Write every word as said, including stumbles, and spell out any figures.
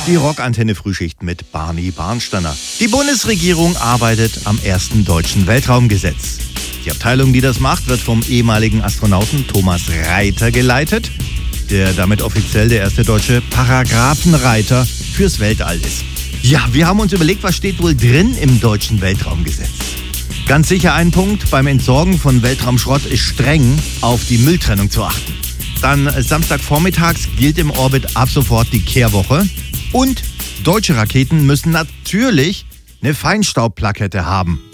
Die Rockantenne-Frühschicht mit Barney Barnsteiner. Die Bundesregierung arbeitet am ersten deutschen Weltraumgesetz. Die Abteilung, die das macht, wird vom ehemaligen Astronauten Thomas Reiter geleitet, der damit offiziell der erste deutsche Paragraphenreiter fürs Weltall ist. Ja, wir haben uns überlegt, was steht wohl drin im deutschen Weltraumgesetz. Ganz sicher ein Punkt, beim Entsorgen von Weltraumschrott ist streng auf die Mülltrennung zu achten. Dann Samstagvormittags gilt im Orbit ab sofort die Kehrwoche. Und deutsche Raketen müssen natürlich eine Feinstaubplakette haben.